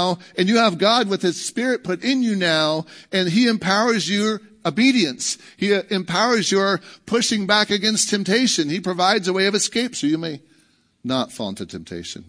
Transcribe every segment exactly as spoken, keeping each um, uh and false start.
now, and you have God with his Spirit put in you now, and he empowers your obedience. He empowers your pushing back against temptation. He provides a way of escape so you may not fall into temptation.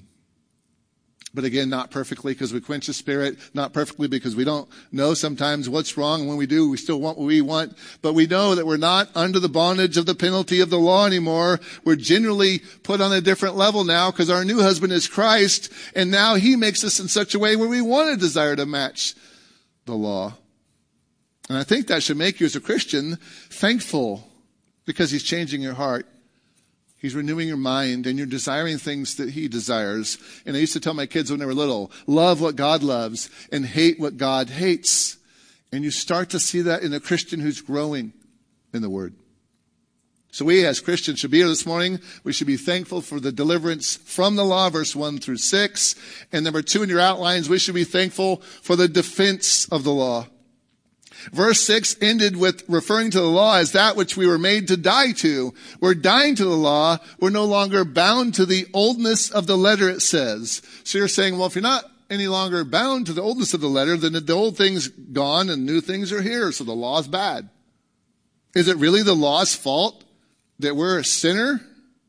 But again, not perfectly because we quench the Spirit, not perfectly because we don't know sometimes what's wrong. And when we do, we still want what we want. But we know that we're not under the bondage of the penalty of the law anymore. We're generally put on a different level now because our new husband is Christ. And now he makes us in such a way where we want to desire to match the law. And I think that should make you as a Christian thankful because he's changing your heart. He's renewing your mind and you're desiring things that he desires. And I used to tell my kids when they were little, love what God loves and hate what God hates. And you start to see that in a Christian who's growing in the Word. So we as Christians should be here this morning. We should be thankful for the deliverance from the law, verse one through six. And number two in your outlines, we should be thankful for the defense of the law. Verse six ended with referring to the law as that which we were made to die to. We're dying to the law. We're no longer bound to the oldness of the letter, it says. So you're saying, well, if you're not any longer bound to the oldness of the letter, then the old thing's gone and new things are here. So the law's bad. Is it really the law's fault that we're a sinner?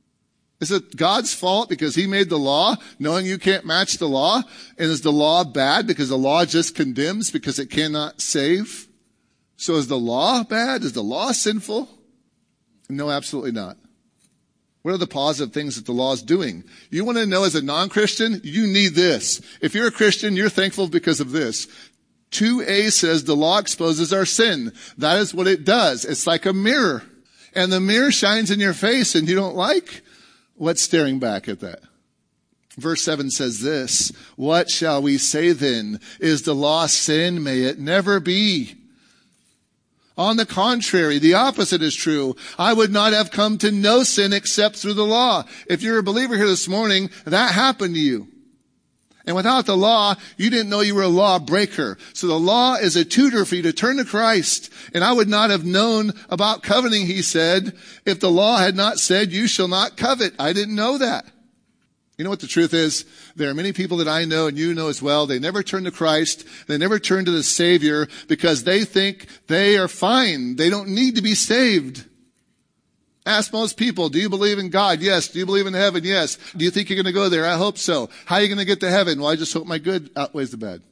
Is it God's fault because he made the law knowing you can't match the law? And is the law bad because the law just condemns because it cannot save? So is the law bad? Is the law sinful? No, absolutely not. What are the positive things that the law is doing? You want to know as a non-Christian, you need this. If you're a Christian, you're thankful because of this. two A says the law exposes our sin. That is what it does. It's like a mirror. And the mirror shines in your face and you don't like what's staring back at that. Verse seven says this, what shall we say then? Is the law sin? May it never be. On the contrary, the opposite is true. I would not have come to know sin except through the law. If you're a believer here this morning, that happened to you. And without the law, you didn't know you were a law breaker. So the law is a tutor for you to turn to Christ. And I would not have known about coveting, he said, if the law had not said, you shall not covet. I didn't know that. You know what the truth is? There are many people that I know and you know as well. They never turn to Christ. They never turn to the Savior because they think they are fine. They don't need to be saved. Ask most people, do you believe in God? Yes. Do you believe in heaven? Yes. Do you think you're going to go there? I hope so. How are you going to get to heaven? Well, I just hope my good outweighs the bad.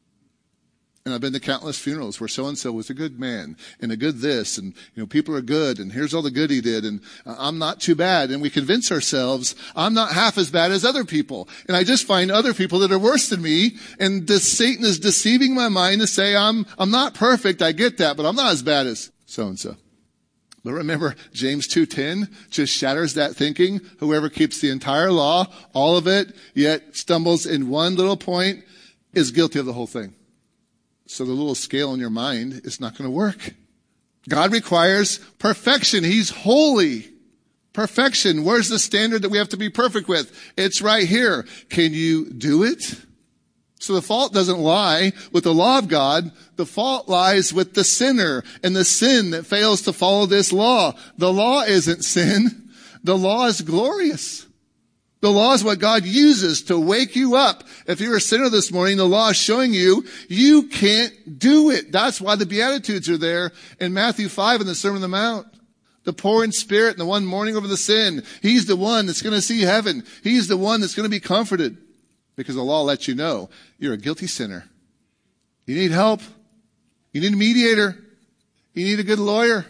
And I've been to countless funerals where so-and-so was a good man and a good this and, you know, people are good and here's all the good he did and uh, I'm not too bad. And we convince ourselves I'm not half as bad as other people. And I just find other people that are worse than me. And this Satan is deceiving my mind to say I'm, I'm not perfect. I get that, but I'm not as bad as so-and-so. But remember, James two ten just shatters that thinking. Whoever keeps the entire law, all of it, yet stumbles in one little point is guilty of the whole thing. So the little scale in your mind is not going to work. God requires perfection. He's holy. Perfection. Where's the standard that we have to be perfect with? It's right here. Can you do it? So the fault doesn't lie with the law of God. The fault lies with the sinner and the sin that fails to follow this law. The law isn't sin. The law is glorious. The law is what God uses to wake you up. If you're a sinner this morning, the law is showing you you can't do it. That's why the Beatitudes are there in Matthew five in the Sermon on the Mount. The poor in spirit and the one mourning over the sin. He's the one that's going to see heaven. He's the one that's going to be comforted. Because the law lets you know you're a guilty sinner. You need help. You need a mediator. You need a good lawyer.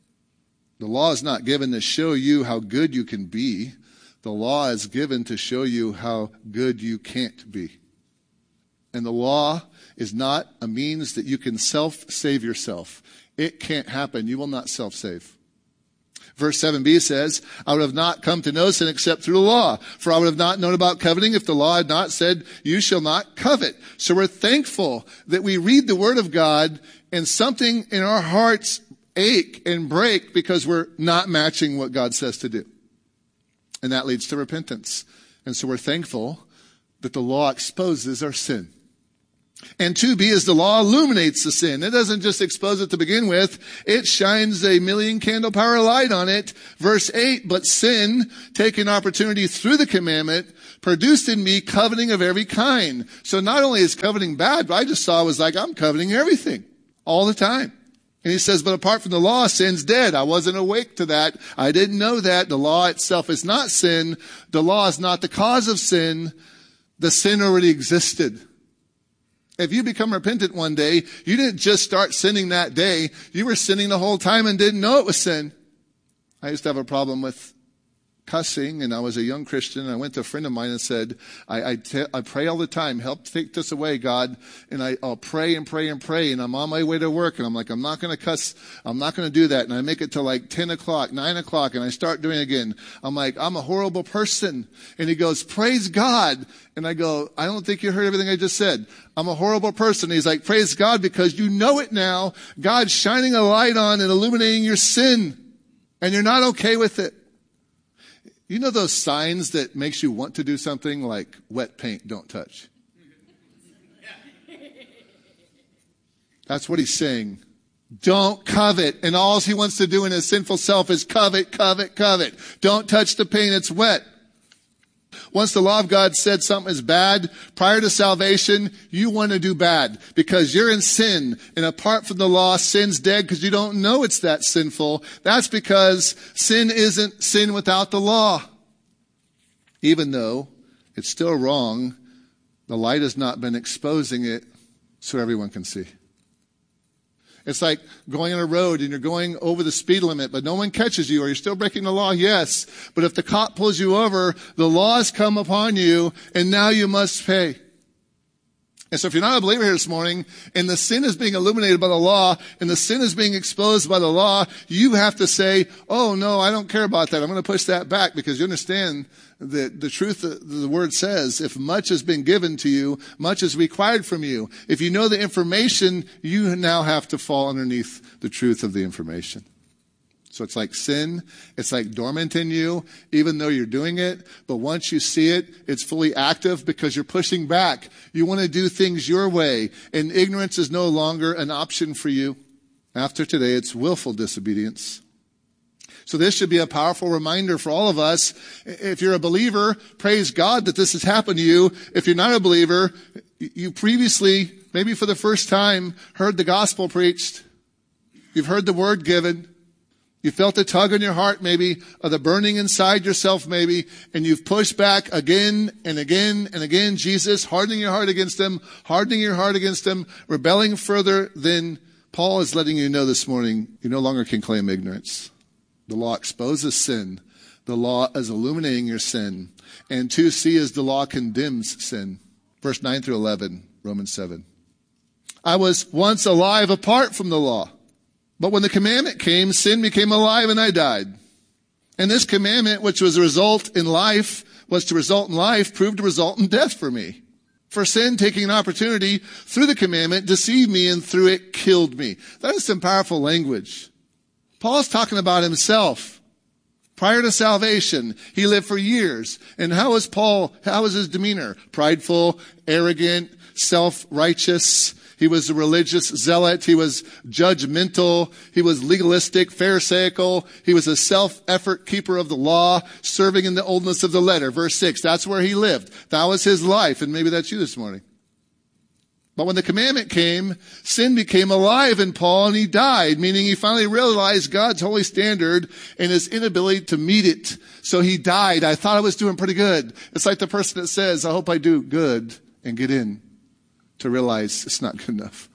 The law is not given to show you how good you can be. The law is given to show you how good you can't be. And the law is not a means that you can self-save yourself. It can't happen. You will not self-save. Verse seven b says, I would have not come to know sin except through the law. For I would have not known about coveting if the law had not said, you shall not covet. So we're thankful that we read the Word of God and something in our hearts ache and break because we're not matching what God says to do. And that leads to repentance. And so we're thankful that the law exposes our sin. And two B is the law illuminates the sin. It doesn't just expose it to begin with. It shines a million candle power light on it. Verse eight, but sin, taking opportunity through the commandment, produced in me coveting of every kind. So not only is coveting bad, but I just saw it was like, I'm coveting everything all the time. And he says, but apart from the law, sin's dead. I wasn't awake to that. I didn't know that. The law itself is not sin. The law is not the cause of sin. The sin already existed. If you become repentant one day, you didn't just start sinning that day. You were sinning the whole time and didn't know it was sin. I used to have a problem with cussing, and I was a young Christian, and I went to a friend of mine and said, I, I, te- I pray all the time, help take this away, God, and I, I'll pray and pray and pray, and I'm on my way to work, and I'm like, I'm not going to cuss, I'm not going to do that, and I make it to like ten o'clock, nine o'clock, and I start doing it again. I'm like, I'm a horrible person, and he goes, praise God, and I go, I don't think you heard everything I just said. I'm a horrible person. He's like, praise God, because you know it now. God's shining a light on and illuminating your sin, and you're not okay with it. You know those signs that makes you want to do something like wet paint, don't touch? That's what he's saying. Don't covet. And all he wants to do in his sinful self is covet, covet, covet. Don't touch the paint, it's wet. Once the law of God said something is bad, prior to salvation, you want to do bad because you're in sin. And apart from the law, sin's dead because you don't know it's that sinful. That's because sin isn't sin without the law. Even though it's still wrong, the light has not been exposing it so everyone can see. It's like going on a road and you're going over the speed limit, but no one catches you. Are you still breaking the law? Yes. But if the cop pulls you over, the law has come upon you, and now you must pay. And so if you're not a believer here this morning, and the sin is being illuminated by the law, and the sin is being exposed by the law, you have to say, oh, no, I don't care about that. I'm going to push that back, because you understand that the truth that the word says, if much has been given to you, much is required from you. If you know the information, you now have to fall underneath the truth of the information. So it's like sin. It's like dormant in you, even though you're doing it. But once you see it, it's fully active because you're pushing back. You want to do things your way, and ignorance is no longer an option for you. After today, it's willful disobedience. So this should be a powerful reminder for all of us. If you're a believer, praise God that this has happened to you. If you're not a believer, you previously, maybe for the first time, heard the gospel preached. You've heard the word given. You felt a tug in your heart, maybe, or the burning inside yourself, maybe, and you've pushed back again and again and again. Jesus, hardening your heart against him, hardening your heart against him, rebelling further. Then Paul is letting you know this morning, you no longer can claim ignorance. The law exposes sin. The law is illuminating your sin. And two C is the law condemns sin. Verse nine through eleven, Romans seven. I was once alive apart from the law. But when the commandment came, sin became alive and I died. And this commandment, which was a result in life, was to result in life, proved to result in death for me. For sin, taking an opportunity through the commandment, deceived me, and through it killed me. That is some powerful language. Paul's talking about himself. Prior to salvation, he lived for years. And how was Paul, how was his demeanor? Prideful, arrogant, self-righteous. He was a religious zealot. He was judgmental. He was legalistic, pharisaical. He was a self-effort keeper of the law, serving in the oldness of the letter. Verse six, that's where he lived. That was his life, and maybe that's you this morning. But when the commandment came, sin became alive in Paul, and he died, meaning he finally realized God's holy standard and his inability to meet it. So he died. I thought I was doing pretty good. It's like the person that says, I hope I do good and get in, to realize it's not good enough.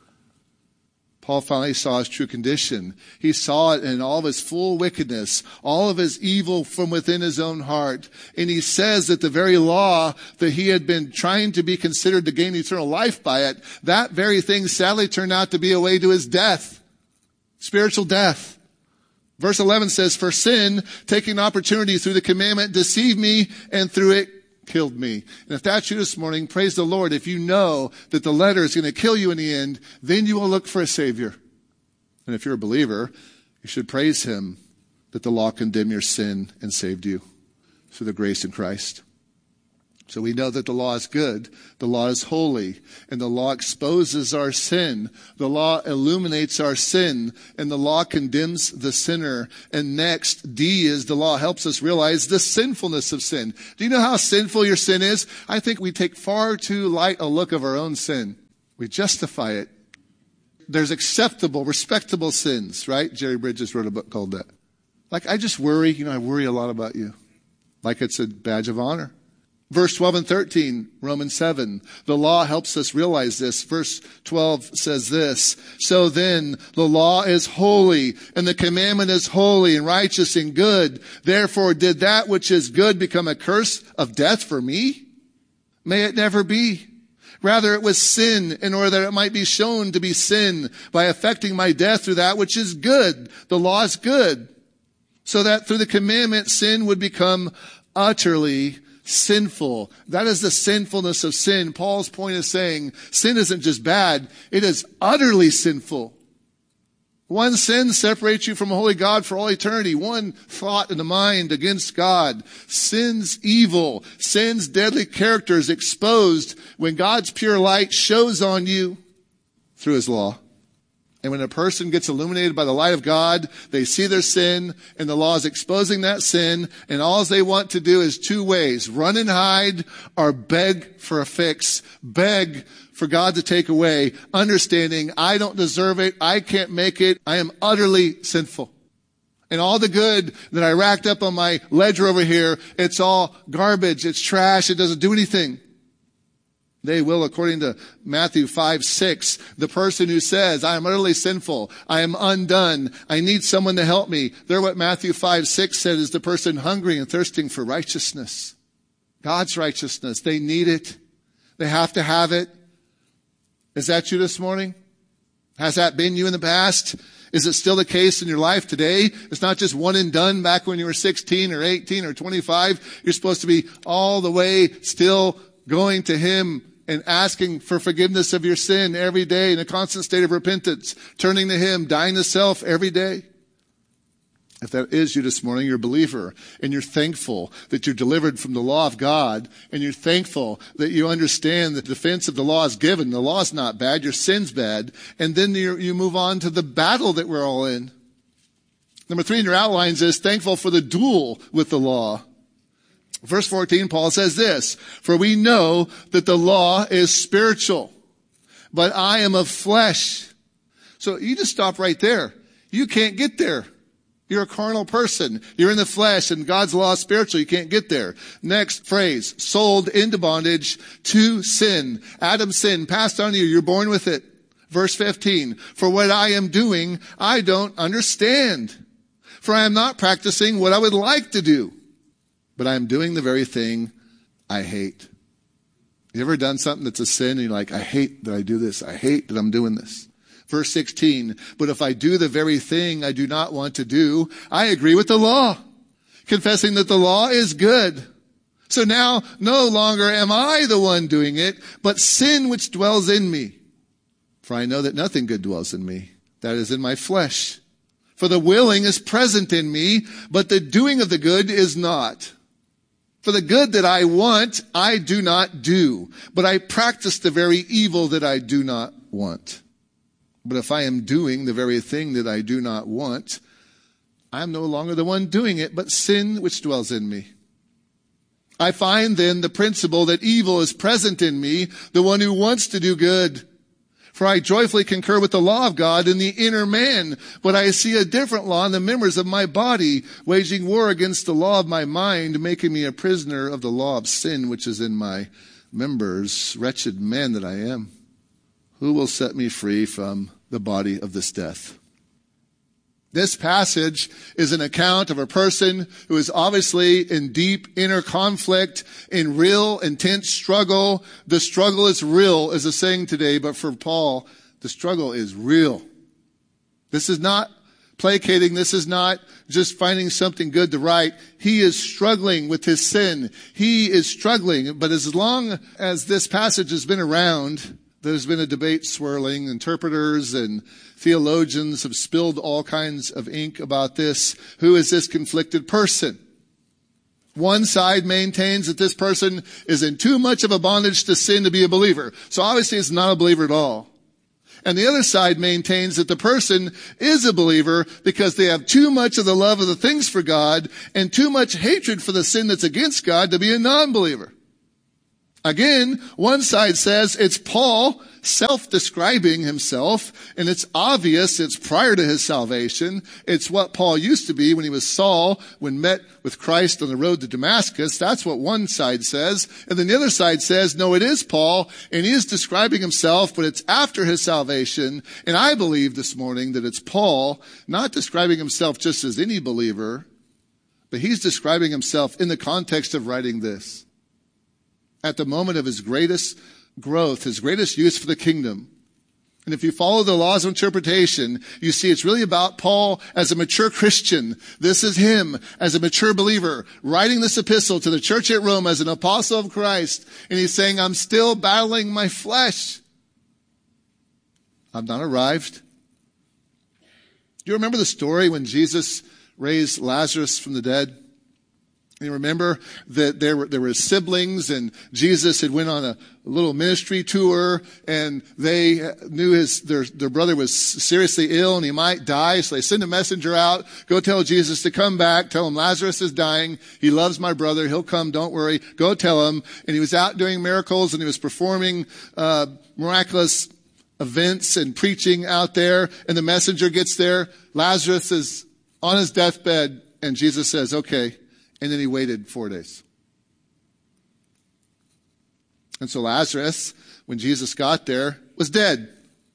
Paul finally saw his true condition. He saw it in all of his full wickedness, all of his evil from within his own heart. And he says that the very law that he had been trying to be considered to gain eternal life by it, that very thing sadly turned out to be a way to his death, spiritual death. Verse eleven says, for sin, taking opportunity through the commandment, deceived me, and through it killed me. And if that's you this morning, praise the Lord. If you know that the letter is going to kill you in the end, then you will look for a Savior. And if you're a believer, you should praise him that the law condemned your sin and saved you through the grace in Christ. So we know that the law is good, the law is holy, and the law exposes our sin. The law illuminates our sin, and the law condemns the sinner. And next, D is the law helps us realize the sinfulness of sin. Do you know how sinful your sin is? I think we take far too light a look of our own sin. We justify it. There's acceptable, respectable sins, right? Jerry Bridges wrote a book called that. Like, I just worry, you know, I worry a lot about you. Like it's a badge of honor. Verse twelve and thirteen, Romans seven. The law helps us realize this. Verse twelve says this. So then, the law is holy, and the commandment is holy and righteous and good. Therefore, did that which is good become a curse of death for me? May it never be. Rather, it was sin in order that it might be shown to be sin by affecting my death through that which is good. The law is good. So that through the commandment, sin would become utterly sinful. That is the sinfulness of sin. Paul's point is saying sin isn't just bad, it is utterly sinful. One sin separates you from a holy God for all eternity. One thought in the mind against God. Sin's evil, sin's deadly character is exposed when God's pure light shows on you through his law. And when a person gets illuminated by the light of God, they see their sin, and the law is exposing that sin, and all they want to do is two ways: run and hide, or beg for a fix. Beg for God to take away, understanding I don't deserve it, I can't make it, I am utterly sinful. And all the good that I racked up on my ledger over here, it's all garbage, it's trash, it doesn't do anything. They will, according to Matthew five six, the person who says, I am utterly sinful, I am undone, I need someone to help me. They're what Matthew five six said is the person hungry and thirsting for righteousness. God's righteousness. They need it. They have to have it. Is that you this morning? Has that been you in the past? Is it still the case in your life today? It's not just one and done back when you were sixteen or eighteen or twenty-five. You're supposed to be all the way still going to him and asking for forgiveness of your sin every day in a constant state of repentance, turning to him, dying to self every day. If that is you this morning, you're a believer, and you're thankful that you're delivered from the law of God, and you're thankful that you understand that the defense of the law is given. The law is not bad, your sin's bad, and then you you move on to the battle that we're all in. Number three in your outlines is thankful for the duel with the law. Verse fourteen, Paul says this, for we know that the law is spiritual, but I am of flesh. So you just stop right there. You can't get there. You're a carnal person. You're in the flesh, and God's law is spiritual. You can't get there. Next phrase, sold into bondage to sin. Adam's sin passed on to you. You're born with it. Verse fifteen, for what I am doing, I don't understand. For I am not practicing what I would like to do, but I am doing the very thing I hate. You ever done something that's a sin and you're like, I hate that I do this. I hate that I'm doing this. Verse sixteen, but if I do the very thing I do not want to do, I agree with the law, confessing that the law is good. So now no longer am I the one doing it, but sin which dwells in me. For I know that nothing good dwells in me, that is in my flesh. For the willing is present in me, but the doing of the good is not. For the good that I want, I do not do, but I practice the very evil that I do not want. But if I am doing the very thing that I do not want, I am no longer the one doing it, but sin which dwells in me. I find then the principle that evil is present in me, the one who wants to do good. For I joyfully concur with the law of God in the inner man, but I see a different law in the members of my body, waging war against the law of my mind, making me a prisoner of the law of sin which is in my members. Wretched man that I am, who will set me free from the body of this death? This passage is an account of a person who is obviously in deep inner conflict, in real, intense struggle. The struggle is real, is a saying today, but for Paul, the struggle is real. This is not placating. This is not just finding something good to write. He is struggling with his sin. He is struggling. But as long as this passage has been around, there's been a debate swirling. Interpreters and theologians have spilled all kinds of ink about this. Who is this conflicted person? One side maintains that this person is in too much of a bondage to sin to be a believer. So obviously it's not a believer at all. And the other side maintains that the person is a believer because they have too much of the love of the things for God and too much hatred for the sin that's against God to be a non-believer. Again, one side says it's Paul self-describing himself, and it's obvious it's prior to his salvation. It's what Paul used to be when he was Saul, when met with Christ on the road to Damascus. That's what one side says. And then the other side says, no, it is Paul, and he is describing himself, but it's after his salvation. And I believe this morning that it's Paul not describing himself just as any believer, but he's describing himself in the context of writing this. At the moment of his greatest growth, his greatest use for the kingdom. And if you follow the laws of interpretation, you see it's really about Paul as a mature Christian. This is him as a mature believer, writing this epistle to the church at Rome as an apostle of Christ. And he's saying, I'm still battling my flesh. I've not arrived. Do you remember the story when Jesus raised Lazarus from the dead? You remember that there were, there were siblings, and Jesus had went on a little ministry tour, and they knew his, their, their brother was seriously ill and he might die. So they send a messenger out, go tell Jesus to come back, tell him Lazarus is dying. He loves my brother. He'll come. Don't worry. Go tell him. And he was out doing miracles, and he was performing, uh, miraculous events and preaching out there. And the messenger gets there. Lazarus is on his deathbed, and Jesus says, okay. And then he waited four days. And so Lazarus, when Jesus got there, was dead.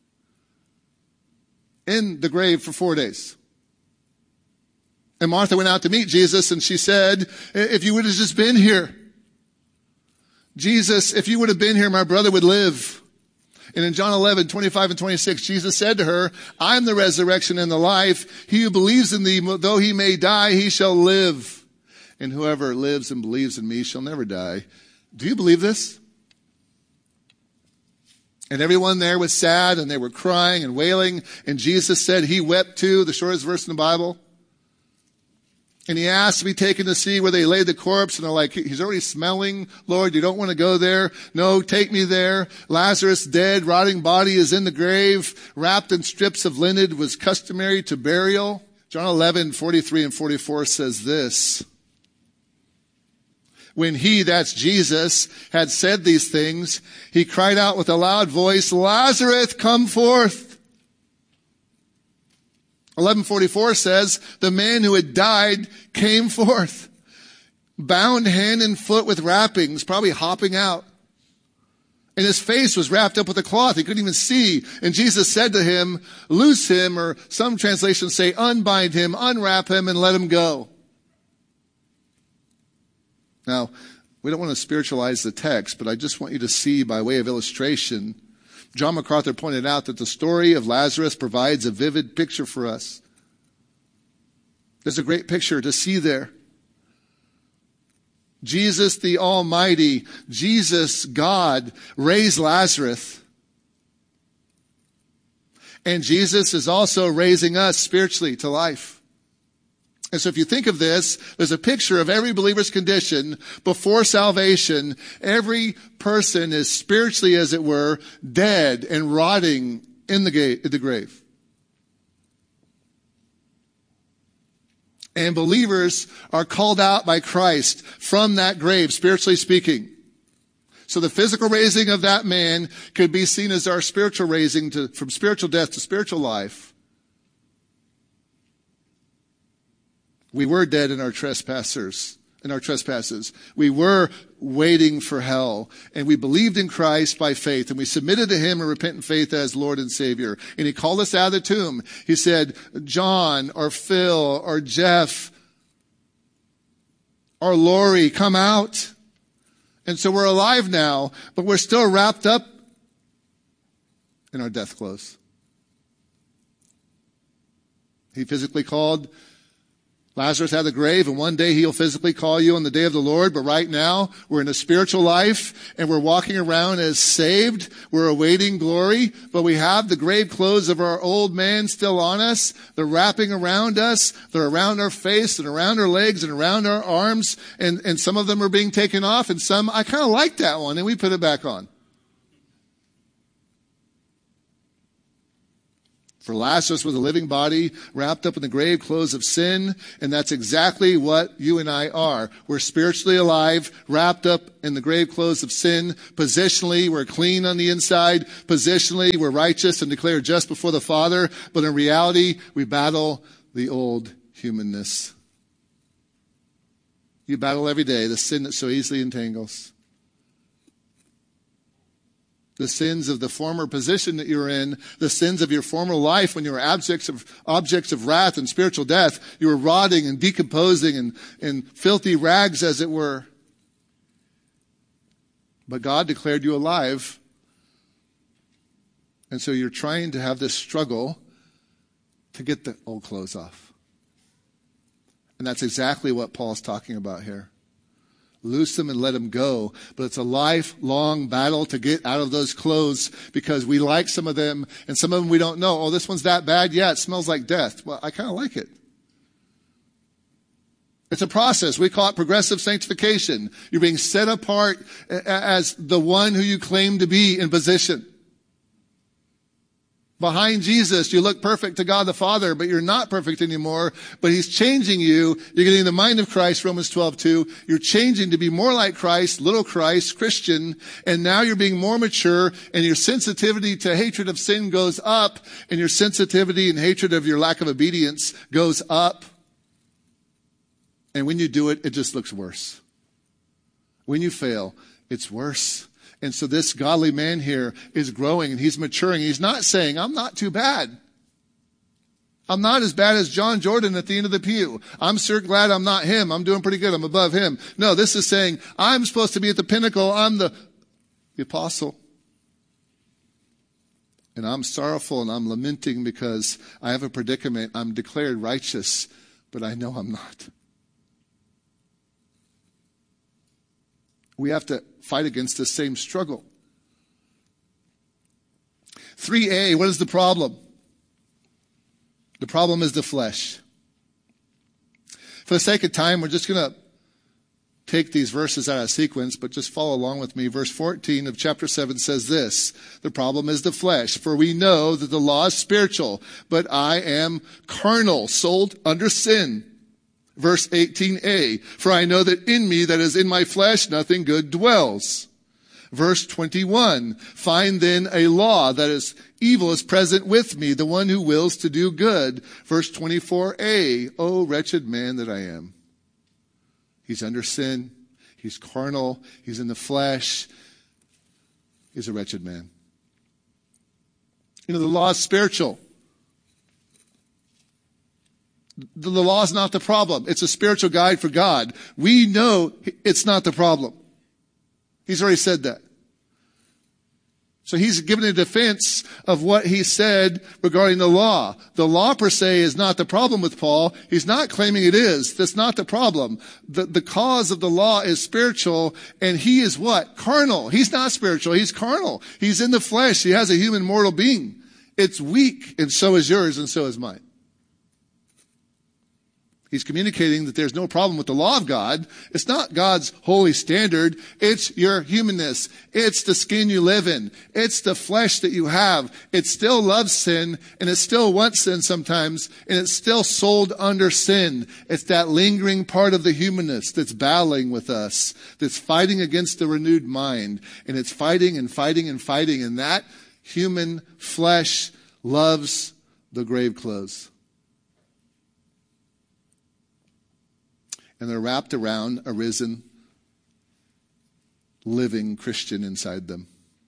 In the grave for four days. And Martha went out to meet Jesus, and she said, if you would have just been here, Jesus, if you would have been here, my brother would live. And in John eleven, twenty-five and twenty-six, Jesus said to her, I am the resurrection and the life. He who believes in me, though he may die, he shall live. And whoever lives and believes in me shall never die. Do you believe this? And everyone there was sad, and they were crying and wailing. And Jesus said he wept too, the shortest verse in the Bible. And he asked to be taken to see where they laid the corpse. And they're like, he's already smelling. Lord, you don't want to go there. No, take me there. Lazarus dead, rotting body is in the grave, wrapped in strips of linen, was customary to burial. John eleven, forty-three and forty-four says this. When he, that's Jesus, had said these things, he cried out with a loud voice, Lazarus, come forth. eleven forty-four says, the man who had died came forth, bound hand and foot with wrappings, probably hopping out. And his face was wrapped up with a cloth. He couldn't even see. And Jesus said to him, loose him, or some translations say, unbind him, unwrap him, and let him go. Now, we don't want to spiritualize the text, but I just want you to see by way of illustration. John MacArthur pointed out that the story of Lazarus provides a vivid picture for us. There's a great picture to see there. Jesus the Almighty, Jesus, God, raised Lazarus. And Jesus is also raising us spiritually to life. And so if you think of this, there's a picture of every believer's condition before salvation. Every person is spiritually, as it were, dead and rotting in the, ga- in the grave. And believers are called out by Christ from that grave, spiritually speaking. So the physical raising of that man could be seen as our spiritual raising to, from spiritual death to spiritual life. We were dead in our trespassers, in our trespasses. We were waiting for hell, and we believed in Christ by faith, and we submitted to him in repentant faith as Lord and Savior. And he called us out of the tomb. He said, John or Phil or Jeff or Lori, come out. And so we're alive now, but we're still wrapped up in our death clothes. He physically called Lazarus had the grave, and one day he'll physically call you on the day of the Lord. But right now, we're in a spiritual life, and we're walking around as saved. We're awaiting glory, but we have the grave clothes of our old man still on us. They're wrapping around us. They're around our face and around our legs and around our arms, and, and some of them are being taken off, and some, I kind of like that one, and we put it back on. For Lazarus was a living body wrapped up in the grave clothes of sin, and that's exactly what you and I are. We're spiritually alive, wrapped up in the grave clothes of sin. Positionally, we're clean on the inside. Positionally, we're righteous and declared just before the Father. But in reality, we battle the old humanness. You battle every day the sin that so easily entangles. The sins of the former position that you're in, the sins of your former life when you were objects of, objects of wrath and spiritual death. You were rotting and decomposing and in filthy rags, as it were. But God declared you alive. And so you're trying to have this struggle to get the old clothes off. And that's exactly what Paul's talking about here. Loose them and let them go. But it's a lifelong battle to get out of those clothes because we like some of them and some of them we don't know. Oh, this one's that bad? Yeah, it smells like death. Well, I kind of like it. It's a process. We call it progressive sanctification. You're being set apart as the one who you claim to be in position. Behind Jesus, you look perfect to God the Father, but you're not perfect anymore. But He's changing you. You're getting the mind of Christ, Romans twelve two. You're changing to be more like Christ, little Christ, Christian. And now you're being more mature, and your sensitivity to hatred of sin goes up, and your sensitivity and hatred of your lack of obedience goes up. And when you do it, it just looks worse. When you fail, it's worse. And so this godly man here is growing and he's maturing. He's not saying, I'm not too bad. I'm not as bad as John Jordan at the end of the pew. I'm sure glad I'm not him. I'm doing pretty good. I'm above him. No, this is saying, I'm supposed to be at the pinnacle. I'm the, the apostle. And I'm sorrowful and I'm lamenting because I have a predicament. I'm declared righteous, but I know I'm not. We have to fight against this same struggle. three A, what is the problem? The problem is the flesh. For the sake of time, we're just going to take these verses out of sequence, but just follow along with me. Verse fourteen of chapter seven says this: the problem is the flesh, for we know that the law is spiritual, but I am carnal, sold under sin. Verse eighteen A, for I know that in me, that is in my flesh, nothing good dwells. Verse twenty-one, find then a law, that is evil is present with me, the one who wills to do good. Verse twenty-four A, O wretched man that I am. He's under sin. He's carnal. He's in the flesh. He's a wretched man. You know, the law is spiritual. The law is not the problem. It's a spiritual guide for God. We know it's not the problem. He's already said that. So he's given a defense of what he said regarding the law. The law per se is not the problem with Paul. He's not claiming it is. That's not the problem. The, the cause of the law is spiritual, and he is what? Carnal. He's not spiritual. He's carnal. He's in the flesh. He has a human mortal being. It's weak, and so is yours, and so is mine. He's communicating that there's no problem with the law of God. It's not God's holy standard. It's your humanness. It's the skin you live in. It's the flesh that you have. It still loves sin, and it still wants sin sometimes, and it's still sold under sin. It's that lingering part of the humanness that's battling with us, that's fighting against the renewed mind. And it's fighting and fighting and fighting, and that human flesh loves the grave clothes. And they're wrapped around a risen, living Christian inside them.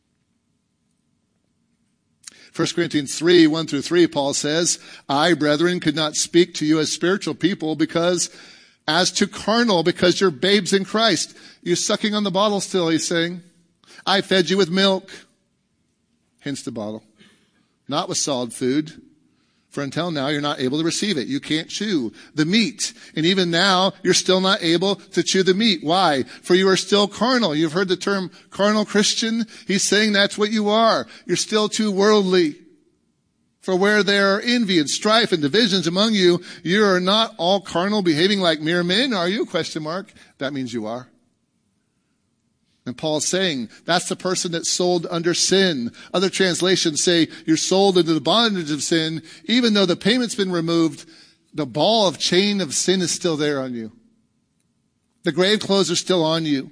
First Corinthians three, one through three, Paul says, I, brethren, could not speak to you as spiritual people because as to carnal, because you're babes in Christ. You're sucking on the bottle still, he's saying. I fed you with milk, hence the bottle, not with solid food. For until now, you're not able to receive it. You can't chew the meat. And even now, you're still not able to chew the meat. Why? For you are still carnal. You've heard the term carnal Christian? He's saying that's what you are. You're still too worldly. For where there are envy and strife and divisions among you, you are not all carnal, behaving like mere men, are you? Question mark. That means you are. And Paul's saying that's the person that's sold under sin. Other translations say you're sold into the bondage of sin. Even though the payment's been removed, the ball of chain of sin is still there on you. The grave clothes are still on you.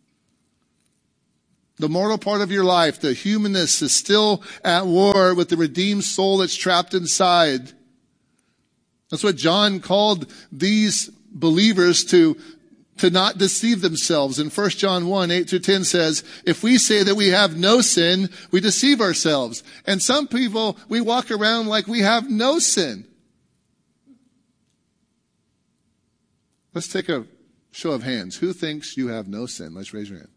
The mortal part of your life, the humanness, is still at war with the redeemed soul that's trapped inside. That's what John called these believers to To not deceive themselves. In First John one, eight through ten says, if we say that we have no sin, we deceive ourselves. And some people, we walk around like we have no sin. Let's take a show of hands. Who thinks you have no sin? Let's raise your hand.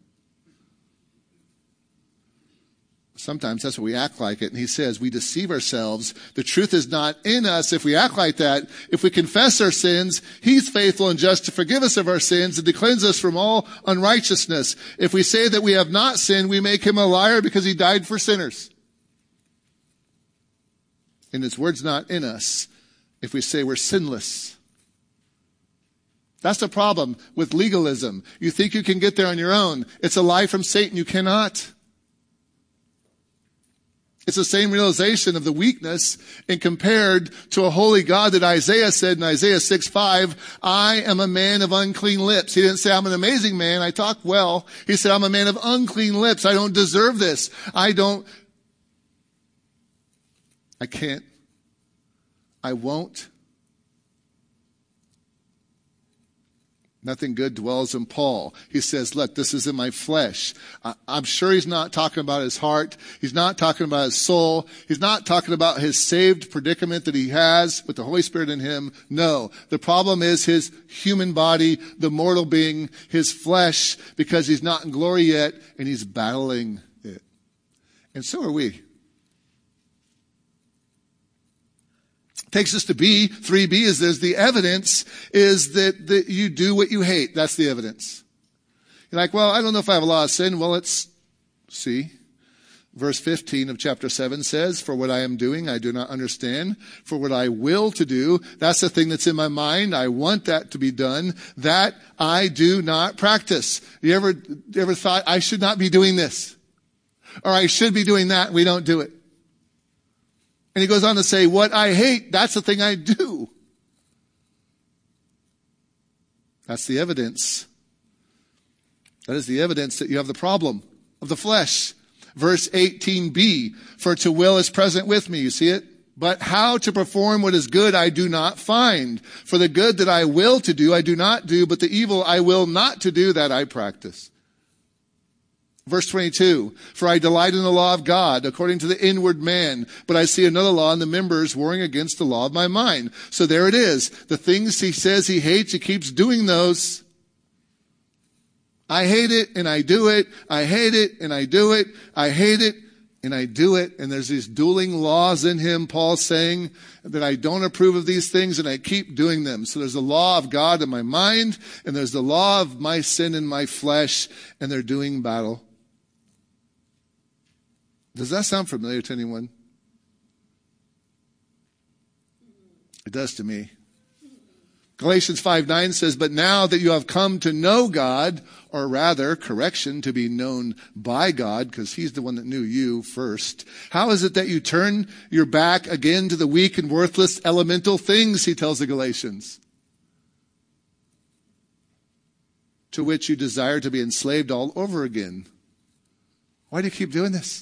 Sometimes that's what we act like it. And he says we deceive ourselves. The truth is not in us. If we act like that, if we confess our sins, he's faithful and just to forgive us of our sins and to cleanse us from all unrighteousness. If we say that we have not sinned, we make him a liar because he died for sinners. And his word's not in us if we say we're sinless. That's the problem with legalism. You think you can get there on your own. It's a lie from Satan. You cannot. It's the same realization of the weakness and compared to a holy God that Isaiah said in Isaiah six five, I am a man of unclean lips. He didn't say I'm an amazing man. I talk well. He said I'm a man of unclean lips. I don't deserve this. I don't. I can't. I won't. Nothing good dwells in Paul. He says, look, this is in my flesh. I'm sure he's not talking about his heart. He's not talking about his soul. He's not talking about his saved predicament that he has with the Holy Spirit in him. No, the problem is his human body, the mortal being, his flesh, because he's not in glory yet and he's battling it. And so are we. Takes us to B. three B is there's the evidence is that, that you do what you hate. That's the evidence. You're like, well, I don't know if I have a lot of sin. Well, let's see. Verse fifteen of chapter seven says, for what I am doing, I do not understand. For what I will to do, that's the thing that's in my mind. I want that to be done. That I do not practice. You ever, you ever thought I should not be doing this? Or I should be doing that. We don't do it. And he goes on to say, what I hate, that's the thing I do. That's the evidence. That is the evidence that you have the problem of the flesh. Verse eighteen b, for to will is present with me. You see it? But how to perform what is good I do not find. For the good that I will to do, I do not do, but the evil I will not to do, that I practice. Verse twenty-two, for I delight in the law of God according to the inward man, but I see another law in the members warring against the law of my mind. So there it is. The things he says he hates, he keeps doing those. I hate it and I do it. I hate it and I do it. I hate it and I do it. And there's these dueling laws in him, Paul's saying that I don't approve of these things and I keep doing them. So there's the law of God in my mind and there's the law of my sin in my flesh, and they're doing battle. Does that sound familiar to anyone? It does to me. Galatians five nine says, but now that you have come to know God, or rather, correction, to be known by God, because he's the one that knew you first. How is it that you turn your back again to the weak and worthless elemental things, he tells the Galatians, to which you desire to be enslaved all over again? Why do you keep doing this?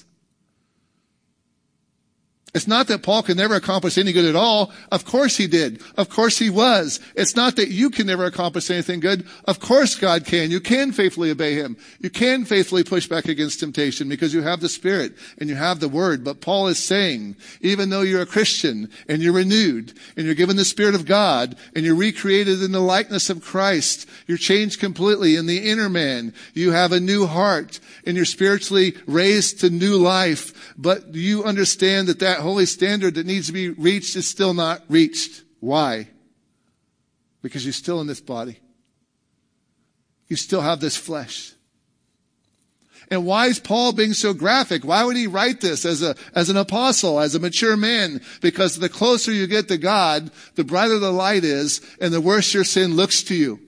It's not that Paul could never accomplish any good at all. Of course he did. Of course he was. It's not that you can never accomplish anything good. Of course God can. You can faithfully obey him. You can faithfully push back against temptation because you have the Spirit and you have the Word. But Paul is saying, even though you're a Christian and you're renewed and you're given the Spirit of God and you're recreated in the likeness of Christ, you're changed completely in the inner man. You have a new heart and you're spiritually raised to new life. But you understand that that holy standard that needs to be reached is still not reached. Why? Because you're still in this body. You still have this flesh. And why is Paul being so graphic? Why would he write this as a, as an apostle, as a mature man? Because the closer you get to God, the brighter the light is, and the worse your sin looks to you.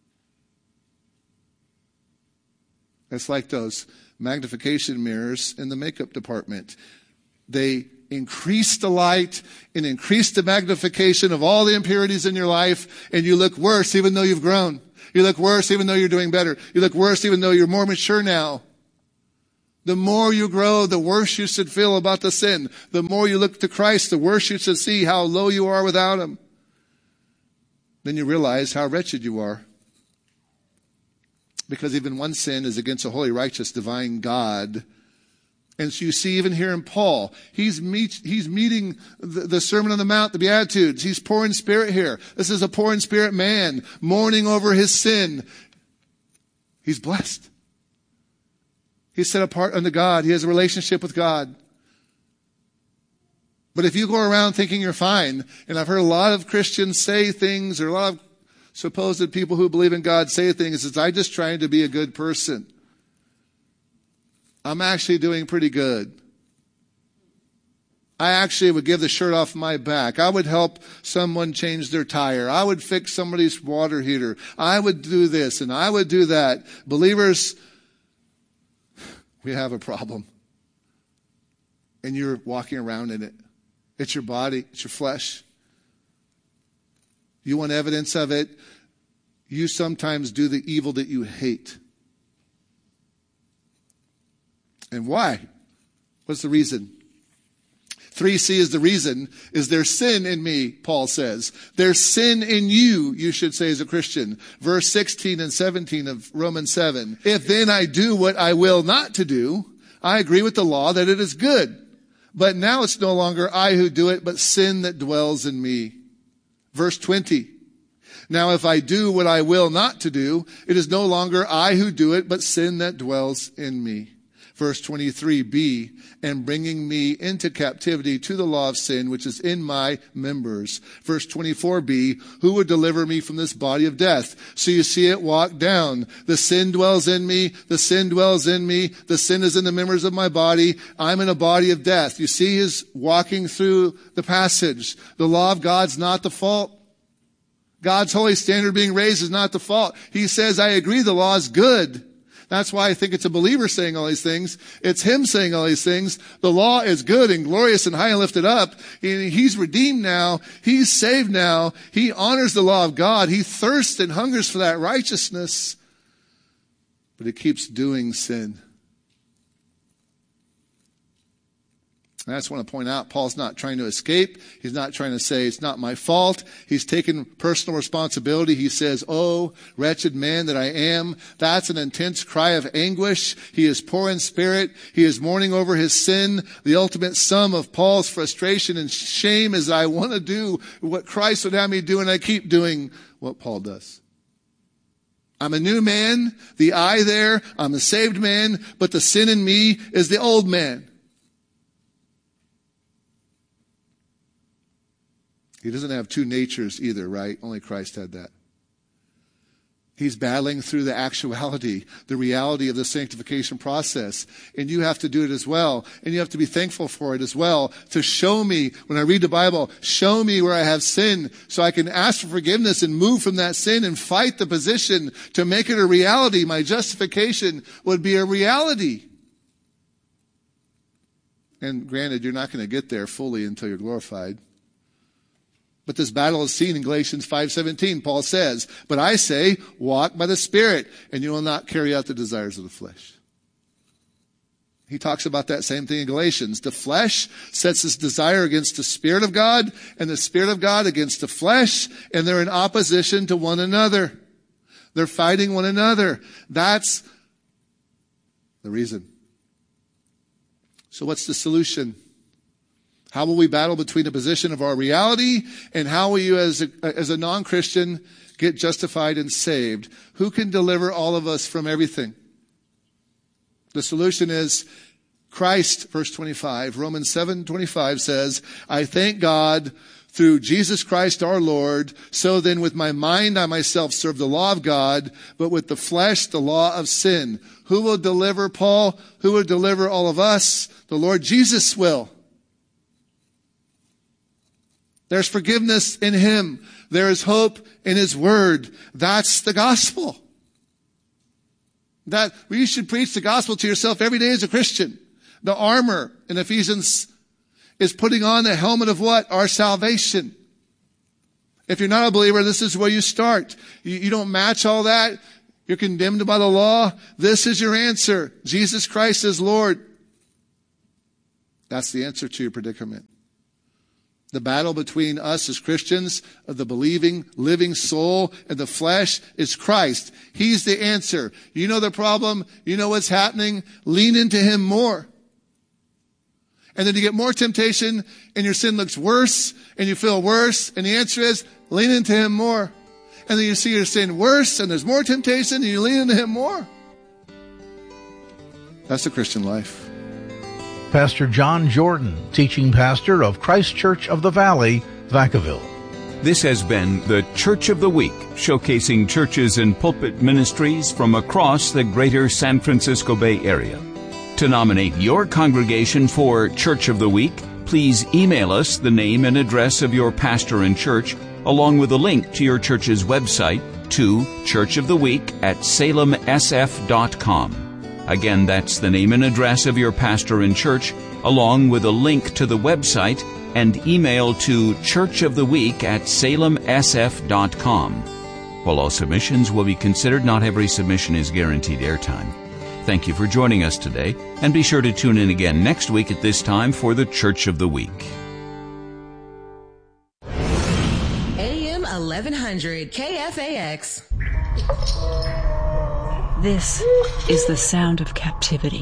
It's like those magnification mirrors in the makeup department. They increase the light and increase the magnification of all the impurities in your life, and you look worse even though you've grown. You look worse even though you're doing better. You look worse even though you're more mature now. The more you grow, the worse you should feel about the sin. The more you look to Christ, the worse you should see how low you are without Him. Then you realize how wretched you are. Because even one sin is against a holy, righteous, divine God. And so you see even here in Paul, he's meet, he's meeting the, the Sermon on the Mount, the Beatitudes. He's poor in spirit here. This is a poor in spirit man, mourning over his sin. He's blessed. He's set apart unto God. He has a relationship with God. But if you go around thinking you're fine, and I've heard a lot of Christians say things, or a lot of supposed people who believe in God say things, it's, I'm just trying to be a good person. I'm actually doing pretty good. I actually would give the shirt off my back. I would help someone change their tire. I would fix somebody's water heater. I would do this and I would do that. Believers, we have a problem. And you're walking around in it. It's your body. It's your flesh. You want evidence of it? You sometimes do the evil that you hate. And why? What's the reason? three C is the reason, is there's sin in me, Paul says. There's sin in you, you should say as a Christian. Verse sixteen and seventeen of Romans seven. If then I do what I will not to do, I agree with the law that it is good. But now it's no longer I who do it, but sin that dwells in me. Verse twenty. Now if I do what I will not to do, it is no longer I who do it, but sin that dwells in me. Verse twenty-three b, and bringing me into captivity to the law of sin, which is in my members. Verse twenty-four b, who would deliver me from this body of death? So you see it walk down. The sin dwells in me. The sin dwells in me. The sin is in the members of my body. I'm in a body of death. You see his walking through the passage. The law of God's not the fault. God's holy standard being raised is not the fault. He says, I agree the law is good. That's why I think it's a believer saying all these things. It's him saying all these things. The law is good and glorious and high and lifted up. He's redeemed now. He's saved now. He honors the law of God. He thirsts and hungers for that righteousness. But he keeps doing sin. And I just want to point out, Paul's not trying to escape. He's not trying to say, it's not my fault. He's taken personal responsibility. He says, oh, wretched man that I am. That's an intense cry of anguish. He is poor in spirit. He is mourning over his sin. The ultimate sum of Paul's frustration and shame is I want to do what Christ would have me do, and I keep doing what Paul does. I'm a new man, the I there. I'm a saved man, but the sin in me is the old man. He doesn't have two natures either, right? Only Christ had that. He's battling through the actuality, the reality of the sanctification process. And you have to do it as well. And you have to be thankful for it as well. To show me, when I read the Bible, show me where I have sinned so I can ask for forgiveness and move from that sin and fight the position to make it a reality. My justification would be a reality. And granted, you're not going to get there fully until you're glorified. But this battle is seen in Galatians five seventeen. Paul says, but I say, walk by the Spirit, and you will not carry out the desires of the flesh. He talks about that same thing in Galatians. The flesh sets its desire against the Spirit of God, and the Spirit of God against the flesh, and they're in opposition to one another. They're fighting one another. That's the reason. So what's the solution? How will we battle between the position of our reality and how will you as a, as a non-Christian get justified and saved? Who can deliver all of us from everything? The solution is Christ, verse twenty-five, Romans seven twenty-five says, I thank God through Jesus Christ our Lord. So then with my mind I myself serve the law of God, but with the flesh the law of sin. Who will deliver Paul? Who will deliver all of us? The Lord Jesus will. There's forgiveness in him. There is hope in his word. That's the gospel. That you should preach the gospel to yourself every day as a Christian. The armor in Ephesians is putting on the helmet of what? Our salvation. If you're not a believer, this is where you start. You, you don't match all that. You're condemned by the law. This is your answer. Jesus Christ is Lord. That's the answer to your predicament. The battle between us as Christians, of the believing, living soul, and the flesh is Christ. He's the answer. You know the problem. You know what's happening. Lean into him more. And then you get more temptation, and your sin looks worse, and you feel worse. And the answer is, lean into him more. And then you see your sin worse, and there's more temptation, and you lean into him more. That's the Christian life. Pastor John Jordan, teaching pastor of Christ Church of the Valley, Vacaville. This has been the Church of the Week, showcasing churches and pulpit ministries from across the greater San Francisco Bay Area. To nominate your congregation for Church of the Week, please email us the name and address of your pastor and church, along with a link to your church's website to church of the week at salem s f dot com. Again, that's the name and address of your pastor and church, along with a link to the website, and email to church of the week at salem s f dot com. While all submissions will be considered, not every submission is guaranteed airtime. Thank you for joining us today, and be sure to tune in again next week at this time for the Church of the Week. A M eleven hundred K F A X. This is the sound of captivity.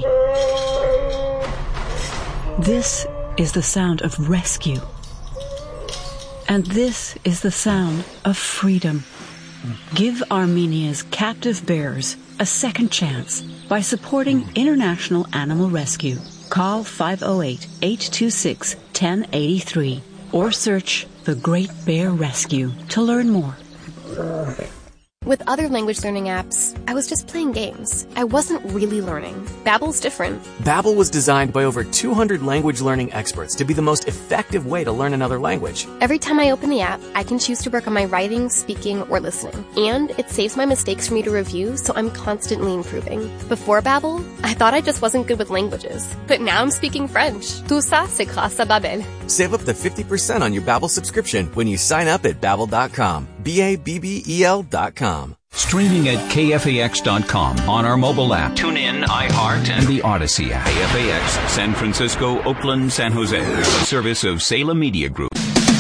This is the sound of rescue. And this is the sound of freedom. Give Armenia's captive bears a second chance by supporting International Animal Rescue. Call five oh eight, eight two six, one oh eight three or search The Great Bear Rescue to learn more. With other language learning apps, I was just playing games. I wasn't really learning. Babbel's different. Babbel was designed by over two hundred language learning experts to be the most effective way to learn another language. Every time I open the app, I can choose to work on my writing, speaking, or listening. And it saves my mistakes for me to review, so I'm constantly improving. Before Babbel, I thought I just wasn't good with languages. But now I'm speaking French. Tout ça, c'est grâce à Babbel. Save up to fifty percent on your Babbel subscription when you sign up at babbel dot com. B A B B E L dot com. Streaming at K F A X dot com on our mobile app, TuneIn, iHeart, and the Odyssey app. K F A X, San Francisco, Oakland, San Jose. A service of Salem Media Group.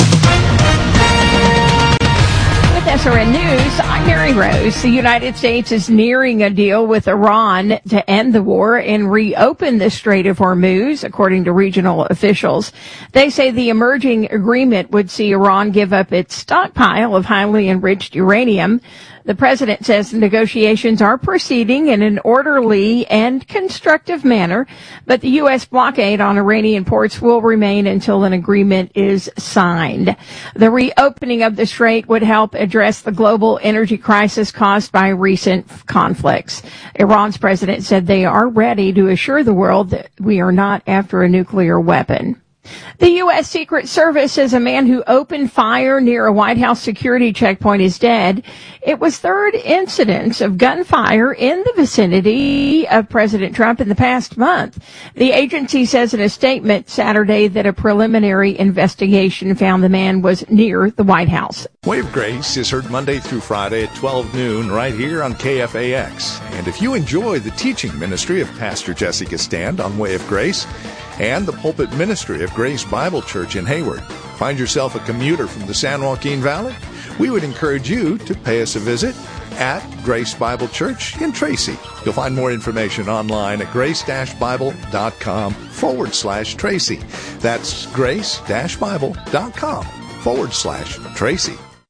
With S R N News, I'm Mary Rose. The United States is nearing a deal with Iran to end the war and reopen the Strait of Hormuz, according to regional officials. They say the emerging agreement would see Iran give up its stockpile of highly enriched uranium. The president says the negotiations are proceeding in an orderly and constructive manner, but the U S blockade on Iranian ports will remain until an agreement is signed. The reopening of the strait would help address the global energy crisis caused by recent conflicts. Iran's president said they are ready to assure the world that we are not after a nuclear weapon. The U S. Secret Service says a man who opened fire near a White House security checkpoint is dead. It was third incidence of gunfire in the vicinity of President Trump in the past month. The agency says in a statement Saturday that a preliminary investigation found the man was near the White House. Way of Grace is heard Monday through Friday at twelve noon right here on K F A X. And if you enjoy the teaching ministry of Pastor Jessica Stand on Way of Grace and the pulpit ministry of Grace Bible Church in Hayward, find yourself a commuter from the San Joaquin Valley, we would encourage you to pay us a visit at Grace Bible Church in Tracy. You'll find more information online at grace-bible.com forward slash Tracy. That's grace-bible.com forward slash Tracy.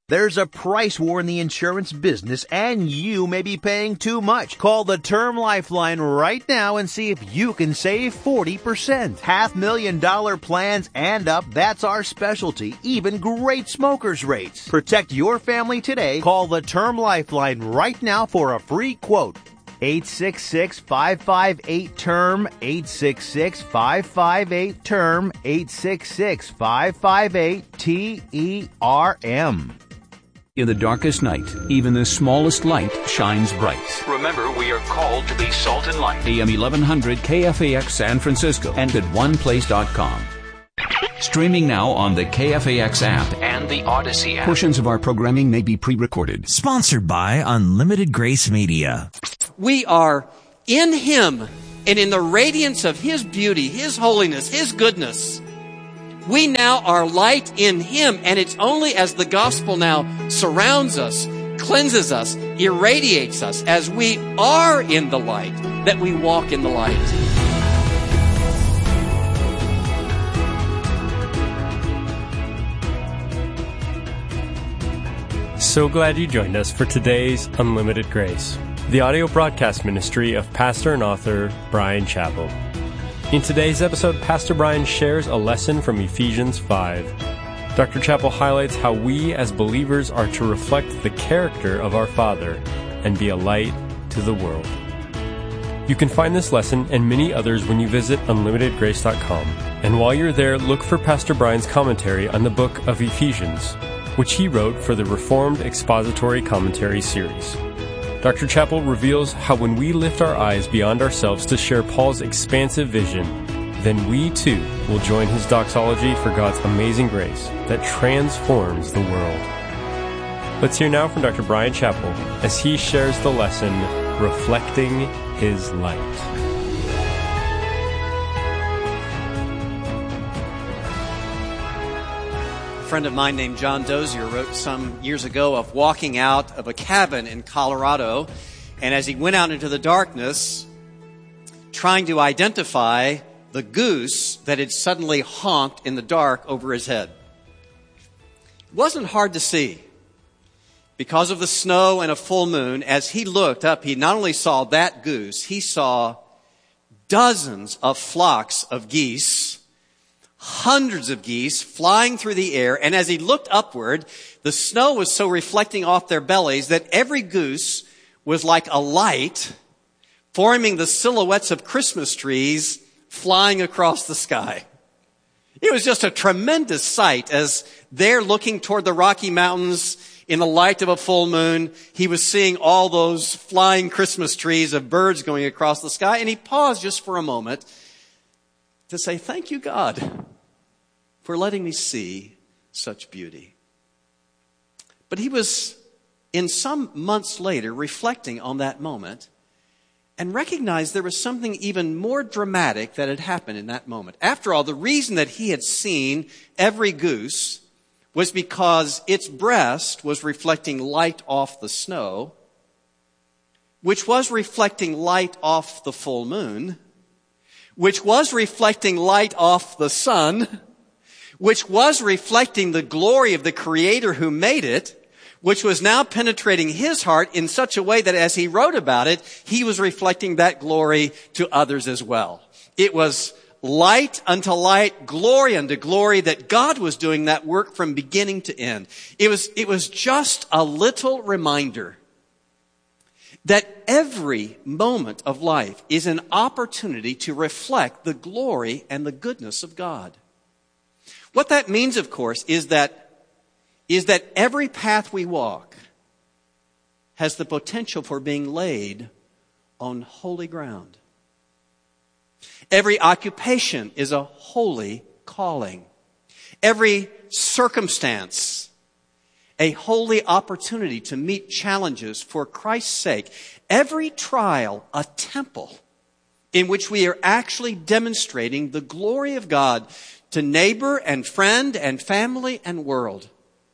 There's a price war in the insurance business, and you may be paying too much. Call the Term Lifeline right now and see if you can save forty percent. Half million dollar plans and up, that's our specialty. Even great smokers rates. Protect your family today. Call the Term Lifeline right now for a free quote. eight six six, five five eight, T E R M, eight six six, five five eight, T E R M, eight six six, five five eight, T E R M. In the darkest night, even the smallest light shines bright. Remember, we are called to be salt and light. A M eleven hundred K F A X San Francisco and at one place dot com. Streaming now on the K F A X app and the Odyssey app. Portions of our programming may be pre-recorded. Sponsored by Unlimited Grace Media. We are in Him, and in the radiance of His beauty, His holiness, His goodness. We now are light in Him, and it's only as the gospel now surrounds us, cleanses us, irradiates us, as we are in the light, that we walk in the light. So glad you joined us for today's Unlimited Grace, the audio broadcast ministry of pastor and author Bryan Chapell. In today's episode, Pastor Bryan shares a lesson from Ephesians five. Doctor Chapell highlights how we as believers are to reflect the character of our Father and be a light to the world. You can find this lesson and many others when you visit unlimited grace dot com. And while you're there, look for Pastor Bryan's commentary on the book of Ephesians, which he wrote for the Reformed Expository Commentary series. Doctor Chapell reveals how when we lift our eyes beyond ourselves to share Paul's expansive vision, then we too will join his doxology for God's amazing grace that transforms the world. Let's hear now from Doctor Bryan Chapell as he shares the lesson, Reflecting His Light. A friend of mine named John Dozier wrote some years ago of walking out of a cabin in Colorado, and as he went out into the darkness, trying to identify the goose that had suddenly honked in the dark over his head. It wasn't hard to see. Because of the snow and a full moon, as he looked up, he not only saw that goose, he saw dozens of flocks of geese, hundreds of geese flying through the air. And as he looked upward, the snow was so reflecting off their bellies that every goose was like a light, forming the silhouettes of Christmas trees flying across the sky. It was just a tremendous sight as they're looking toward the Rocky Mountains in the light of a full moon. He was seeing all those flying Christmas trees of birds going across the sky, and he paused just for a moment to say, "Thank you, God, for letting me see such beauty." But he was, in some months later, reflecting on that moment and recognized there was something even more dramatic that had happened in that moment. After all, the reason that he had seen every goose was because its breast was reflecting light off the snow, which was reflecting light off the full moon, which was reflecting light off the sun, which was reflecting the glory of the Creator who made it, which was now penetrating his heart in such a way that as he wrote about it, he was reflecting that glory to others as well. It was light unto light, glory unto glory, that God was doing that work from beginning to end. It was, it was just a little reminder that every moment of life is an opportunity to reflect the glory and the goodness of God. What that means, of course, is that is that every path we walk has the potential for being laid on holy ground. Every occupation is a holy calling. Every circumstance, a holy opportunity to meet challenges for Christ's sake. Every trial, a temple in which we are actually demonstrating the glory of God to neighbor and friend and family and world.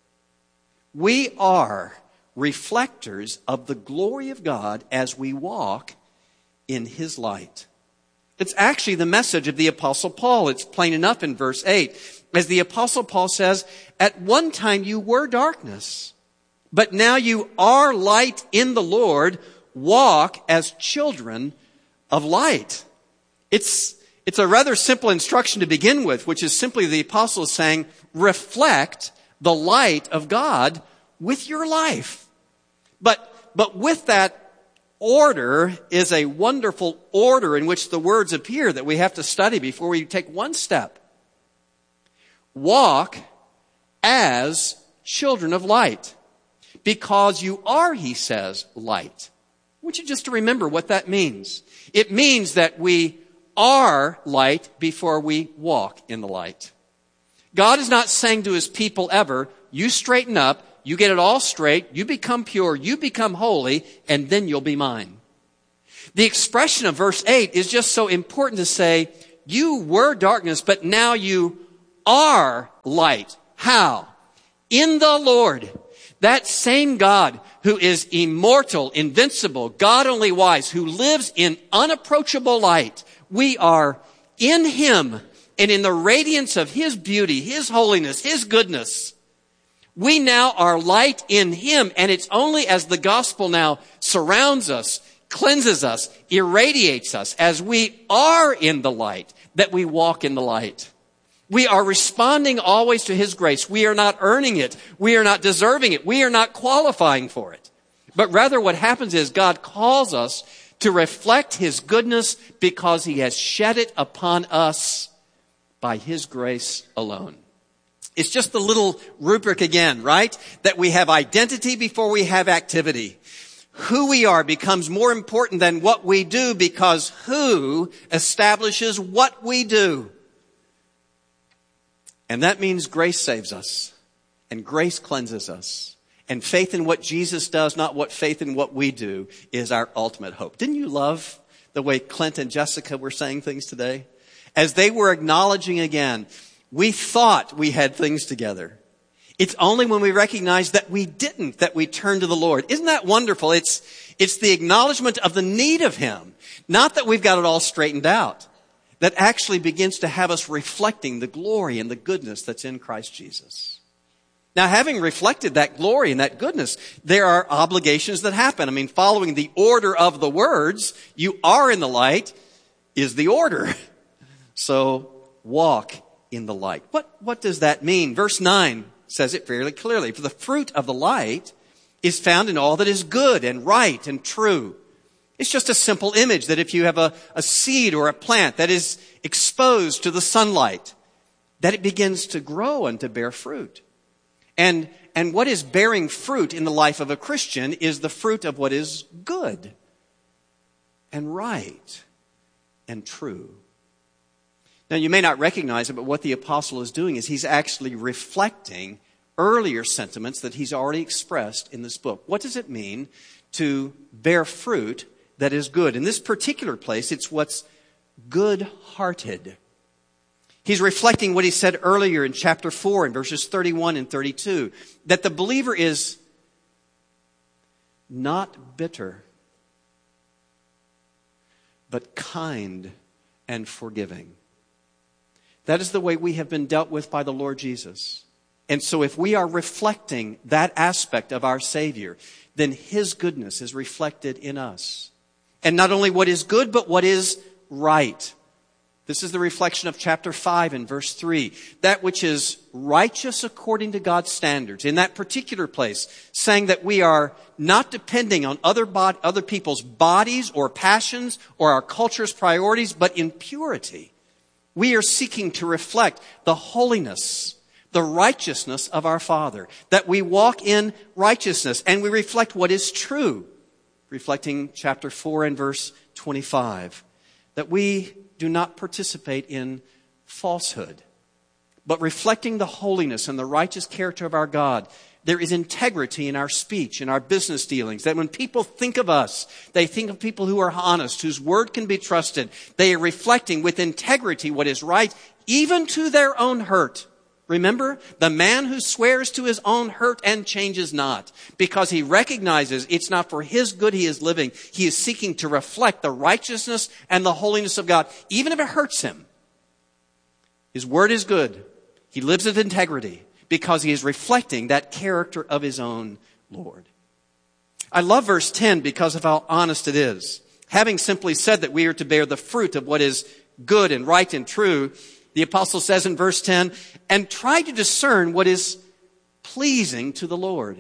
We are reflectors of the glory of God as we walk in His light. It's actually the message of the Apostle Paul. It's plain enough in verse eight. As the Apostle Paul says, "At one time you were darkness, But now you are light in the Lord. Walk as children of light. It's, it's a rather simple instruction to begin with, which is simply the apostle saying, reflect the light of God with your life. But, but with that order is a wonderful order in which the words appear that we have to study before we take one step. Walk as children of light, because you are, he says, light. I want you just to remember what that means. It means that we are light before we walk in the light. God is not saying to his people ever, you straighten up, you get it all straight, you become pure, you become holy, and then you'll be mine. The expression of verse eight is just so important to say, you were darkness, but now you are light. How? In the Lord. That same God who is immortal, invincible, God only wise, who lives in unapproachable light. We are in him and in the radiance of his beauty, his holiness, his goodness. We now are light in him, and it's only as the gospel now surrounds us, cleanses us, irradiates us, as we are in the light, that we walk in the light. We are responding always to his grace. We are not earning it. We are not deserving it. We are not qualifying for it. But rather what happens is God calls us to reflect his goodness because he has shed it upon us by his grace alone. It's just the little rubric again, right? That we have identity before we have activity. Who we are becomes more important than what we do because who establishes what we do. And that means grace saves us and grace cleanses us. And faith in what Jesus does, not what faith in what we do, is our ultimate hope. Didn't you love the way Clint and Jessica were saying things today? As they were acknowledging again, we thought we had things together. It's only when we recognize that we didn't that we turn to the Lord. Isn't that wonderful? It's, it's the acknowledgement of the need of him. Not that we've got it all straightened out. That actually begins to have us reflecting the glory and the goodness that's in Christ Jesus. Now, having reflected that glory and that goodness, there are obligations that happen. I mean, following the order of the words, you are in the light, is the order. So, walk in the light. What, what does that mean? Verse nine says it fairly clearly. For the fruit of the light is found in all that is good and right and true. It's just a simple image that if you have a, a seed or a plant that is exposed to the sunlight, that it begins to grow and to bear fruit. And, and what is bearing fruit in the life of a Christian is the fruit of what is good and right and true. Now, you may not recognize it, but what the apostle is doing is he's actually reflecting earlier sentiments that he's already expressed in this book. What does it mean to bear fruit that is good? In this particular place, it's what's good-hearted. He's reflecting what he said earlier in chapter four in verses thirty-one and thirty-two, that the believer is not bitter, but kind and forgiving. That is the way we have been dealt with by the Lord Jesus. And so if we are reflecting that aspect of our Savior, then his goodness is reflected in us. And not only what is good, but what is right. This is the reflection of chapter five and verse three. That which is righteous according to God's standards. In that particular place, saying that we are not depending on other bod- other people's bodies or passions or our culture's priorities, but in purity. We are seeking to reflect the holiness, the righteousness of our Father. That we walk in righteousness and we reflect what is true. Reflecting chapter four and verse twenty-five. That we do not participate in falsehood, but reflecting the holiness and the righteous character of our God. There is integrity in our speech, in our business dealings, that when people think of us, they think of people who are honest, whose word can be trusted. They are reflecting with integrity what is right, even to their own hurt. Remember, the man who swears to his own hurt and changes not, because he recognizes it's not for his good he is living. He is seeking to reflect the righteousness and the holiness of God, even if it hurts him. His word is good. He lives with integrity because he is reflecting that character of his own Lord. I love verse ten because of how honest it is. Having simply said that we are to bear the fruit of what is good and right and true, the apostle says in verse ten, and try to discern what is pleasing to the Lord.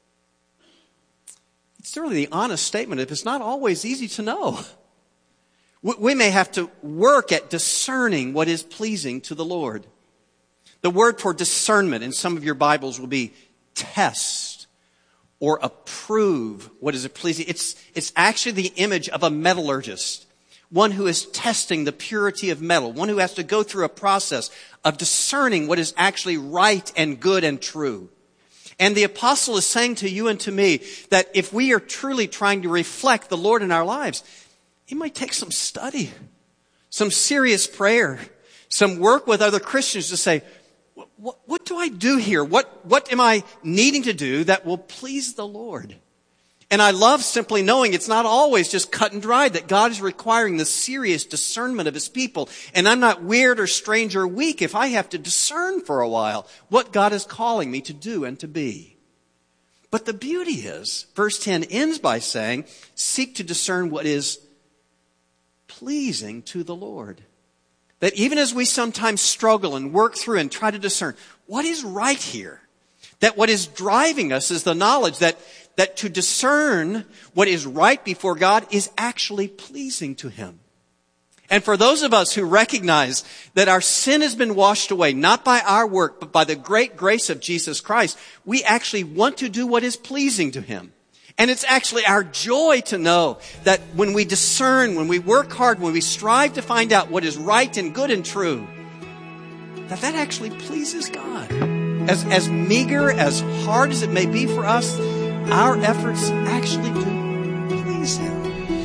It's really the honest statement. If it's not always easy to know. We may have to work at discerning what is pleasing to the Lord. The word for discernment in some of your Bibles will be test or approve what is pleasing. It's, it's actually the image of a metallurgist, one who is testing the purity of metal, one who has to go through a process of discerning what is actually right and good and true. And the apostle is saying to you and to me that if we are truly trying to reflect the Lord in our lives, it might take some study, some serious prayer, some work with other Christians to say, what, what do I do here? What, what am I needing to do that will please the Lord? And I love simply knowing it's not always just cut and dried, that God is requiring the serious discernment of his people. And I'm not weird or strange or weak if I have to discern for a while what God is calling me to do and to be. But the beauty is, verse ten ends by saying, seek to discern what is pleasing to the Lord. That even as we sometimes struggle and work through and try to discern what is right here, that what is driving us is the knowledge that, that to discern what is right before God is actually pleasing to him. And for those of us who recognize that our sin has been washed away, not by our work, but by the great grace of Jesus Christ, we actually want to do what is pleasing to him. And it's actually our joy to know that when we discern, when we work hard, when we strive to find out what is right and good and true, that that actually pleases God. As, as meager, as hard as it may be for us, our efforts actually do please him.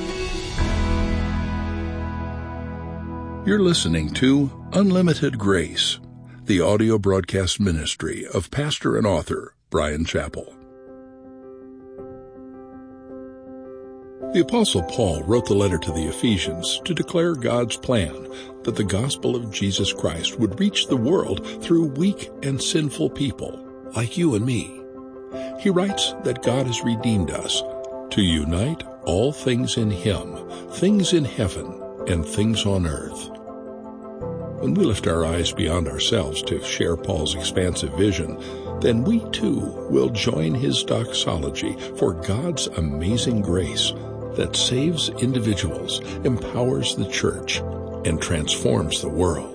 You're listening to Unlimited Grace, the audio broadcast ministry of pastor and author Bryan Chapell. The Apostle Paul wrote the letter to the Ephesians to declare God's plan that the gospel of Jesus Christ would reach the world through weak and sinful people like you and me. He writes that God has redeemed us to unite all things in Him, things in heaven and things on earth. When we lift our eyes beyond ourselves to share Paul's expansive vision, then we too will join his doxology for God's amazing grace that saves individuals, empowers the church, and transforms the world.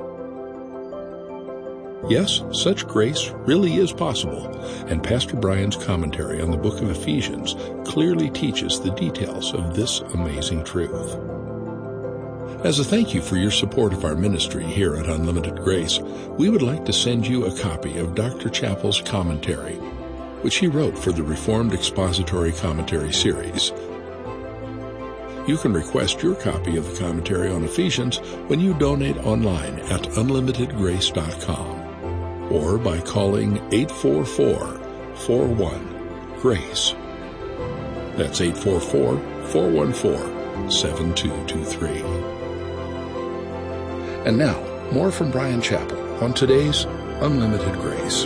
Yes, such grace really is possible, and Pastor Bryan's commentary on the book of Ephesians clearly teaches the details of this amazing truth. As a thank you for your support of our ministry here at Unlimited Grace, we would like to send you a copy of Doctor Chapell's commentary, which he wrote for the Reformed Expository Commentary series. You can request your copy of the commentary on Ephesians when you donate online at unlimited grace dot com or by calling eight four four, four one, GRACE. That's eight four four, four one four, seven two two three. And now, more from Bryan Chapell on today's Unlimited Grace.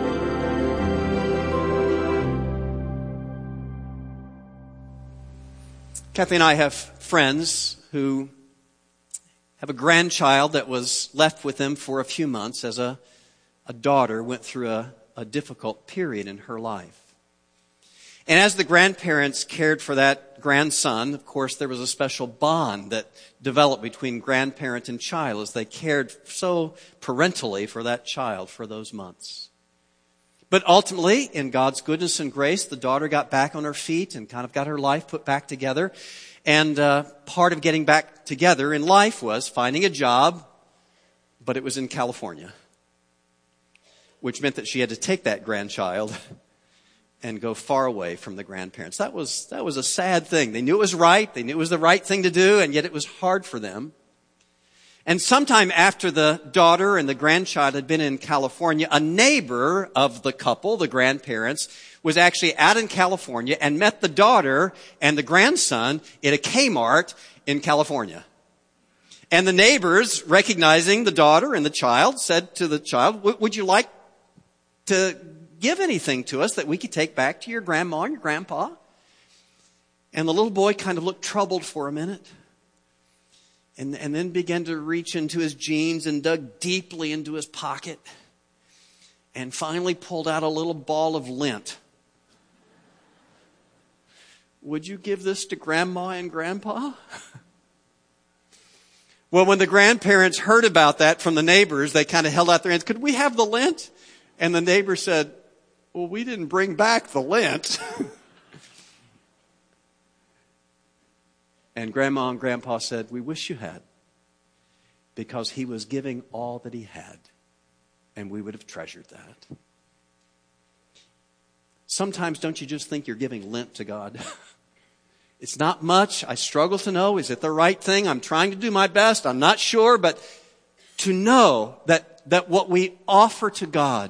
Kathy and I have friends who have a grandchild that was left with them for a few months as a, a daughter went through a, a difficult period in her life. And as the grandparents cared for that grandson, of course, there was a special bond that developed between grandparent and child as they cared so parentally for that child for those months. But ultimately, in God's goodness and grace, the daughter got back on her feet and kind of got her life put back together. And uh, part of getting back together in life was finding a job, but it was in California, which meant that she had to take that grandchild and go far away from the grandparents. That was, that was a sad thing. They knew it was right. They knew it was the right thing to do, and yet it was hard for them. And sometime after the daughter and the grandchild had been in California, a neighbor of the couple, the grandparents, was actually out in California and met the daughter and the grandson at a Kmart in California. And the neighbors, recognizing the daughter and the child, said to the child, would you like to give anything to us that we could take back to your grandma and your grandpa? And the little boy kind of looked troubled for a minute. And, and then began to reach into his jeans and dug deeply into his pocket. And finally pulled out a little ball of lint. Would you give this to grandma and grandpa? Well, when the grandparents heard about that from the neighbors, they kind of held out their hands. Could we have the lint? And the neighbor said, well, we didn't bring back the lint. And grandma and grandpa said, we wish you had. Because he was giving all that he had. And we would have treasured that. Sometimes don't you just think you're giving lint to God? It's not much. I struggle to know. Is it the right thing? I'm trying to do my best. I'm not sure. But to know that, that what we offer to God